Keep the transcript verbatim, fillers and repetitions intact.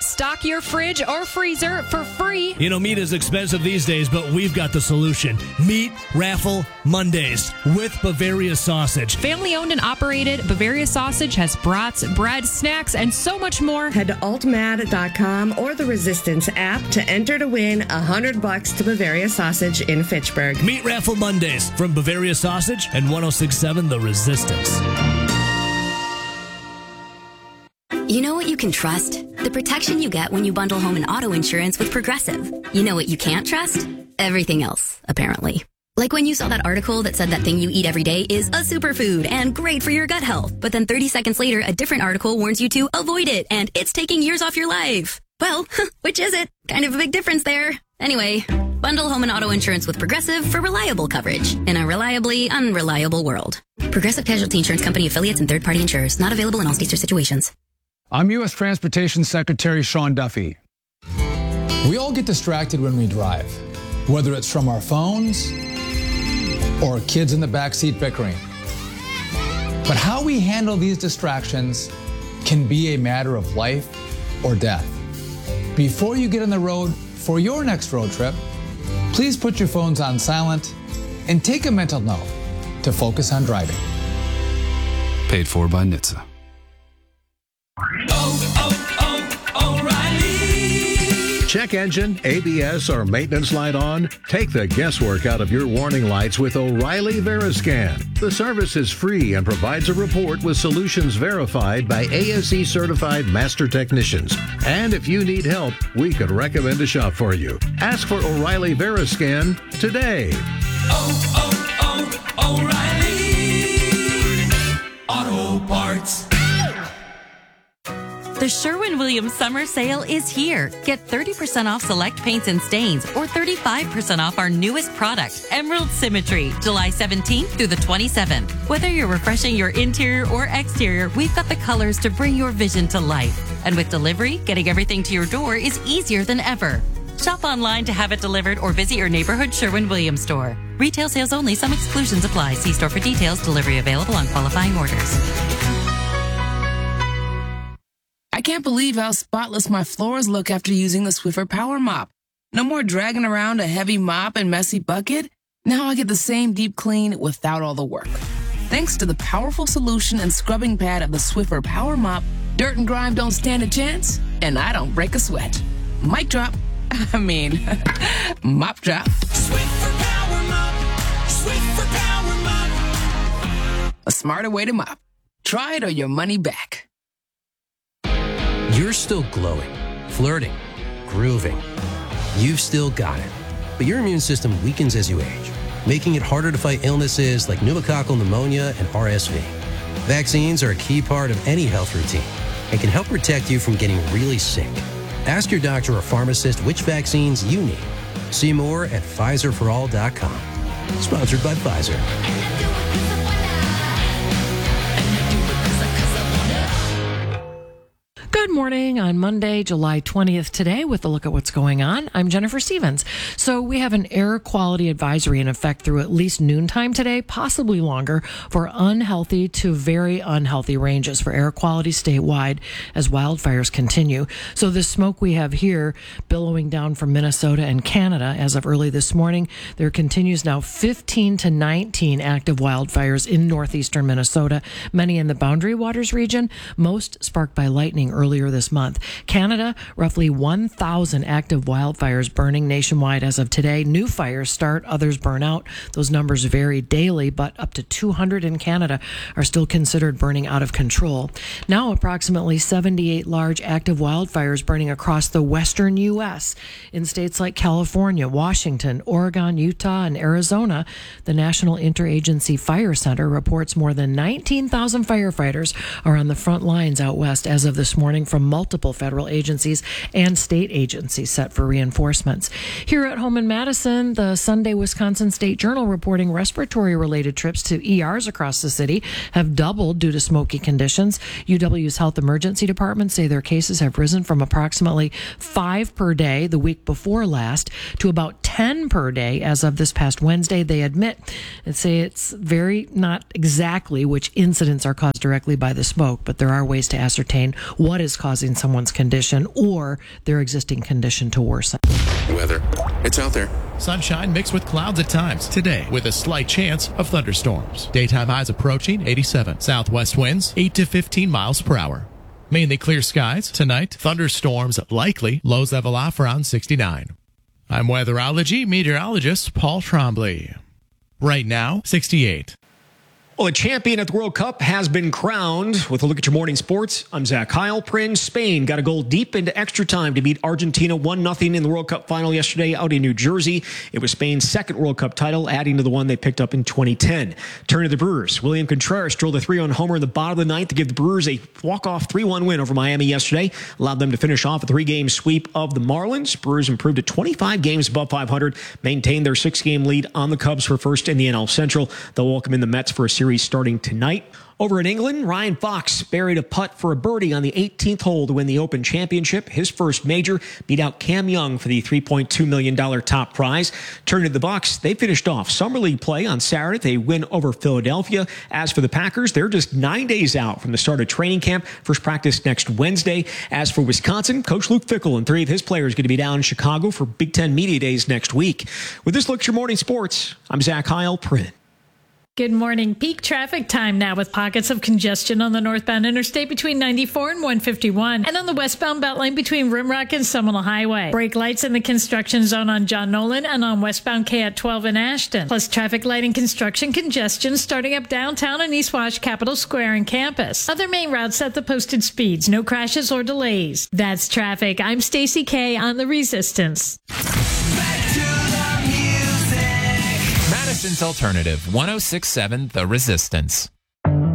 Stock your fridge or freezer for free. You know, meat is expensive these days, but we've got the solution. Meat Raffle Mondays with Bavaria Sausage. Family owned and operated, Bavaria Sausage has brats, bread, snacks, and so much more. Head to alt mad dot com or the Resistance app to enter to win a hundred bucks to Bavaria Sausage in Fitchburg. Meat Raffle Mondays from Bavaria Sausage and one oh six point seven The Resistance. You know what you can trust? The protection you get when you bundle home and auto insurance with Progressive. You know what you can't trust? Everything else, apparently. Like when you saw that article that said that thing you eat every day is a superfood and great for your gut health. But then thirty seconds later, a different article warns you to avoid it and it's taking years off your life. Well, which is it? Kind of a big difference there. Anyway, bundle home and auto insurance with Progressive for reliable coverage in a reliably unreliable world. Progressive Casualty Insurance Company affiliates and third-party insurers. Not available in all states or situations. I'm U S Transportation Secretary Sean Duffy. We all get distracted when we drive, whether it's from our phones or kids in the backseat bickering. But how we handle these distractions can be a matter of life or death. Before you get on the road for your next road trip, please put your phones on silent and take a mental note to focus on driving. Paid for by N H T S A. Oh, oh, oh, O'Reilly. Check engine, A B S, or maintenance light on? Take the guesswork out of your warning lights with O'Reilly Veriscan. The service is free and provides a report with solutions verified by A S E certified master technicians. And if you need help, we could recommend a shop for you. Ask for O'Reilly Veriscan today. Oh, oh, oh, O'Reilly Auto Parts. The Sherwin-Williams Summer Sale is here. Get thirty percent off select paints and stains or thirty-five percent off our newest product, Emerald Symmetry, July seventeenth through the twenty-seventh. Whether you're refreshing your interior or exterior, we've got the colors to bring your vision to life. And with delivery, getting everything to your door is easier than ever. Shop online to have it delivered or visit your neighborhood Sherwin-Williams store. Retail sales only. Some exclusions apply. See store for details. Delivery available on qualifying orders. I can't believe how spotless my floors look after using the Swiffer Power Mop. No more dragging around a heavy mop and messy bucket. Now I get the same deep clean without all the work. Thanks to the powerful solution and scrubbing pad of the Swiffer Power Mop, dirt and grime don't stand a chance, and I don't break a sweat. Mic drop. I mean, mop drop. Swiffer Power Mop. Swiffer Power Mop. A smarter way to mop. Try it or your money back. You're still glowing, flirting, grooving. You've still got it. But your immune system weakens as you age, making it harder to fight illnesses like pneumococcal pneumonia and R S V. Vaccines are a key part of any health routine and can help protect you from getting really sick. Ask your doctor or pharmacist which vaccines you need. See more at Pfizer for all dot com. Sponsored by Pfizer. Good morning on Monday, July twentieth today with a look at what's going on. I'm Jennifer Stevens. So we have an air quality advisory in effect through at least noontime today, possibly longer, for unhealthy to very unhealthy ranges for air quality statewide as wildfires continue. So the smoke we have here billowing down from Minnesota and Canada as of early this morning, there continues now fifteen to nineteen active wildfires in northeastern Minnesota, many in the Boundary Waters region, most sparked by lightning earlier this month. Canada, roughly one thousand active wildfires burning nationwide as of today. New fires start, others burn out. Those numbers vary daily, but up to two hundred in Canada are still considered burning out of control. Now, approximately seventy-eight large active wildfires burning across the western U S in states like California, Washington, Oregon, Utah, and Arizona. The National Interagency Fire Center reports more than nineteen thousand firefighters are on the front lines out west as of this morning from multiple federal agencies and state agencies set for reinforcements. Here at home in Madison, the Sunday Wisconsin State Journal reporting respiratory-related trips to E Rs across the city have doubled due to smoky conditions. U W's Health Emergency Department say their cases have risen from approximately five per day the week before last to about ten per day as of this past Wednesday. They admit and say it's very not exactly which incidents are caused directly by the smoke, but there are ways to ascertain what what is causing someone's condition or their existing condition to worsen. Weather. It's out there. Sunshine mixed with clouds at times today with a slight chance of thunderstorms. Daytime highs approaching eighty-seven. Southwest winds eight to fifteen miles per hour. Mainly clear skies tonight. Thunderstorms likely. Lows level off around sixty-nine. I'm weatherology meteorologist Paul Trombley. Right now, sixty-eight. Well, a champion at the World Cup has been crowned. With a look at your morning sports, I'm Zach Heilprin. Spain got a goal deep into extra time to beat Argentina one nothing in the World Cup final yesterday out in New Jersey. It was Spain's second World Cup title, adding to the one they picked up in twenty ten. Turn to the Brewers. William Contreras drilled a three-run homer in the bottom of the ninth to give the Brewers a walk-off three one win over Miami yesterday. Allowed them to finish off a three-game sweep of the Marlins. Brewers improved to twenty-five games above five hundred, maintained their six-game lead on the Cubs for first in the N L Central. They'll welcome in the Mets for a series starting tonight. Over in England, Ryan Fox buried a putt for a birdie on the eighteenth hole to win the Open Championship. His first major, beat out Cam Young for the three point two million dollars top prize. Turning to the Bucks, they finished off Summer League play on Saturday. They win over Philadelphia. As for the Packers, they're just nine days out from the start of training camp. First practice next Wednesday. As for Wisconsin, Coach Luke Fickell and three of his players are going to be down in Chicago for Big Ten Media Days next week. With this look at your morning sports, I'm Zach Heilprin. Good morning. Peak traffic time now with pockets of congestion on the northbound interstate between ninety-four and one fifty-one and on the westbound Beltline between Rimrock and Seminole Highway. Brake lights in the construction zone on John Nolan and on westbound K at twelve in Ashton. Plus traffic light and construction congestion starting up downtown and East Wash, Capitol Square and campus. Other main routes at the posted speeds. No crashes or delays. That's traffic. I'm Stacey K on The Resistance. Madison's Alternative, one oh six point seven The Resistance.